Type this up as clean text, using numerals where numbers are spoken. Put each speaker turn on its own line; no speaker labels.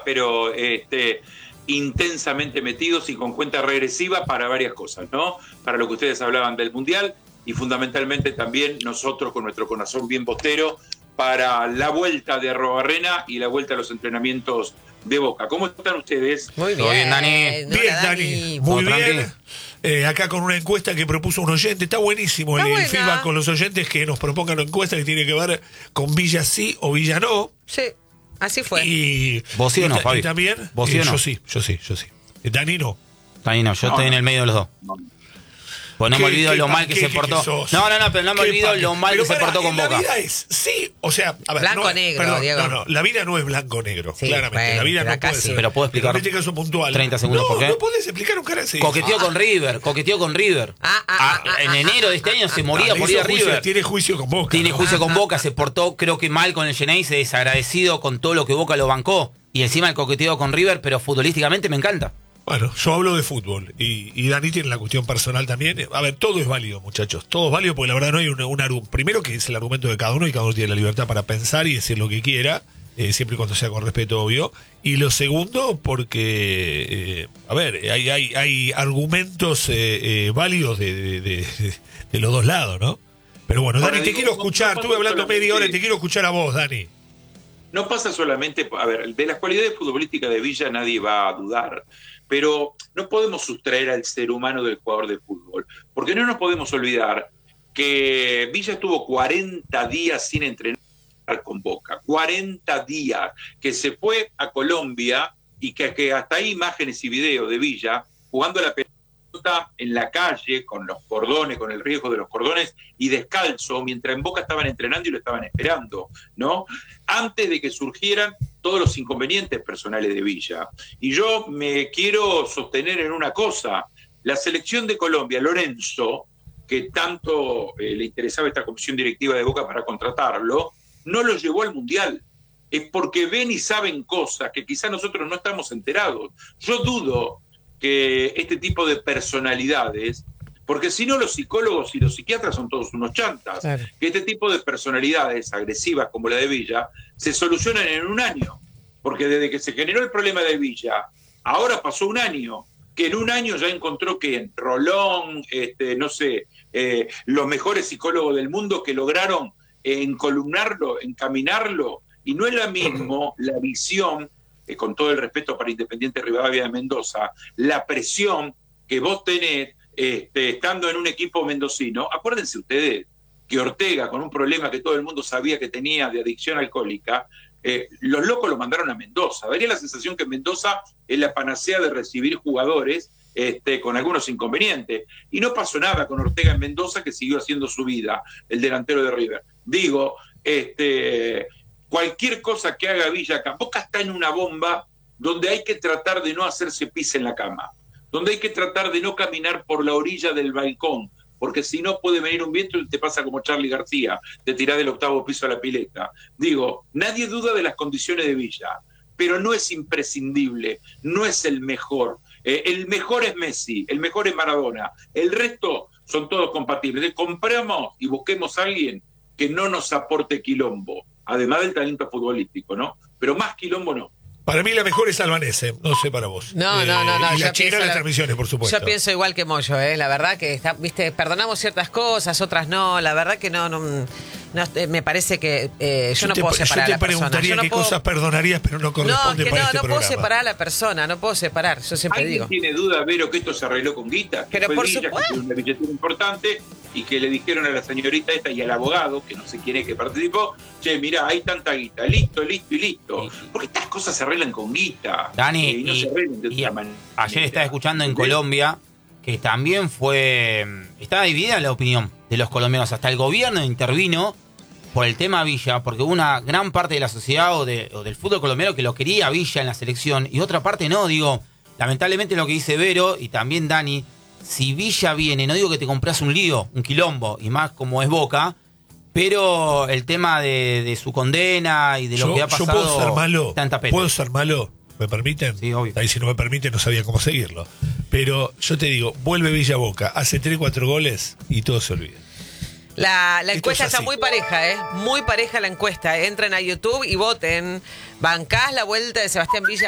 pero intensamente metidos y con cuenta regresiva para varias cosas, ¿no? Para lo que ustedes hablaban del Mundial y fundamentalmente también nosotros con nuestro corazón bien bostero para la vuelta de Arrobarrena y la vuelta a los entrenamientos de Boca. ¿Cómo están ustedes?
Muy bien,
bien, Dani.
Bien, Dani.
Muy
bien.
Acá con una encuesta que propuso un oyente. Está buenísimo el feedback con los oyentes que nos propongan una encuesta que tiene que ver con Villa sí o Villa no.
Sí, así fue.
Y,
¿Vos sí o no, Fabi?
Y también,
¿Vos sí o no?
Yo sí. Dani no.
Dani no, yo estoy en el medio de los dos. Pues no me olvido lo mal que se portó. No, pero no me olvido lo mal que se portó con Boca.
La vida es, sí, o sea, a ver,
blanco-negro,
perdón,
Diego.
No, la vida no es blanco-negro,
sí,
claramente.
Bueno,
la vida no puede
casi.
ser.
Pero puedo explicar.
En este caso puntual.
30 segundos, ¿por qué?
No podés explicar un cara así.
Coqueteó con River. En enero de este año se moría por ir a River.
Tiene juicio con Boca.
Tiene juicio con Boca, se portó creo que mal con el Geneise, desagradecido con todo lo que Boca lo bancó. Y encima el coqueteo con River, pero futbolísticamente me encanta.
Bueno, yo hablo de fútbol y Dani tiene la cuestión personal también. A ver, todo es válido, muchachos. Todo es válido porque la verdad no hay un argumento. Primero que es el argumento de cada uno y cada uno tiene la libertad para pensar y decir lo que quiera, siempre y cuando sea con respeto, obvio. Y lo segundo, porque, hay argumentos válidos de los dos lados, ¿no? Pero bueno, Dani, te quiero escuchar. Estuve hablando media hora y te quiero escuchar a vos, Dani.
No pasa solamente, a ver, de las cualidades futbolísticas de Villa nadie va a dudar, pero no podemos sustraer al ser humano del jugador de fútbol, porque no nos podemos olvidar que Villa estuvo 40 días sin entrenar con Boca, 40 días, que se fue a Colombia y que hasta hay imágenes y videos de Villa jugando la pelota en la calle, con los cordones, con el riesgo de los cordones, y descalzo, mientras en Boca estaban entrenando y lo estaban esperando, ¿no? Antes de que surgieran todos los inconvenientes personales de Villa. Y yo me quiero sostener en una cosa, la selección de Colombia, Lorenzo, que tanto le interesaba esta comisión directiva de Boca para contratarlo, no lo llevó al Mundial. Es porque ven y saben cosas que quizás nosotros no estamos enterados. Yo dudo que este tipo de personalidades, porque si no los psicólogos y los psiquiatras son todos unos chantas, claro, que este tipo de personalidades agresivas como la de Villa se solucionan en un año, porque desde que se generó el problema de Villa, ahora pasó un año, que en un año ya encontró que en Rolón, los mejores psicólogos del mundo que lograron encolumnarlo, encaminarlo, y no es lo mismo la visión, con todo el respeto para Independiente Rivadavia de Mendoza, la presión que vos tenés estando en un equipo mendocino. Acuérdense ustedes que Ortega, con un problema que todo el mundo sabía que tenía de adicción alcohólica, los locos lo mandaron a Mendoza. Daría la sensación que Mendoza es la panacea de recibir jugadores con algunos inconvenientes. Y no pasó nada con Ortega en Mendoza, que siguió haciendo su vida, el delantero de River. Digo, cualquier cosa que haga Villa acá, Boca está en una bomba donde hay que tratar de no hacerse pis en la cama, donde hay que tratar de no caminar por la orilla del balcón, porque si no puede venir un viento y te pasa como Charly García, te tirás del 8º piso a la pileta. Digo, nadie duda de las condiciones de Villa, pero no es imprescindible, no es el mejor. El mejor es Messi, el mejor es Maradona, el resto son todos compatibles. Compramos y busquemos a alguien que no nos aporte quilombo, además del talento futbolístico, ¿no? Pero más quilombo no.
Para mí la mejor es Albanese, no sé para vos.
No.
Y la China las transmisiones, por supuesto.
Yo pienso igual que Moyo, la verdad que perdonamos ciertas cosas, otras no, la verdad que no me parece que yo no puedo separar a la persona.
Yo te preguntaría qué cosas perdonarías, pero no corresponde para este programa.
No puedo separar a la persona, no puedo separar, yo siempre digo.
¿Alguien tiene duda, Vero, que esto se arregló con guita?
Pero por supuesto.
Que fue una billetera importante y que le dijeron a la señorita esta y al abogado, que no sé quién es que participó, che, mirá, hay tanta guita, listo. Porque estas cosas se arreglan con guita.
Dani,
y no se arreglan de otra manera.
Ayer estaba escuchando en Colombia que también estaba dividida la opinión de los colombianos. Hasta el gobierno intervino por el tema Villa, porque hubo una gran parte de la sociedad o del fútbol colombiano que lo quería Villa en la selección y otra parte no. Digo, lamentablemente lo que dice Vero y también Dani, si Villa viene, no digo que te compras un lío, un quilombo, y más como es Boca, pero el tema de su condena y de lo que ha pasado.
Yo puedo ser malo.
Tanta pena.
¿Puedo ser malo? ¿Me permiten?
Sí, obvio.
Ahí si no me permiten no sabía cómo seguirlo. Pero yo te digo, vuelve Villa a Boca, hace 3-4 goles y todo se olvida.
La encuesta está muy pareja, muy pareja la encuesta. Entren a YouTube y voten. ¿Bancás la vuelta de Sebastián Villa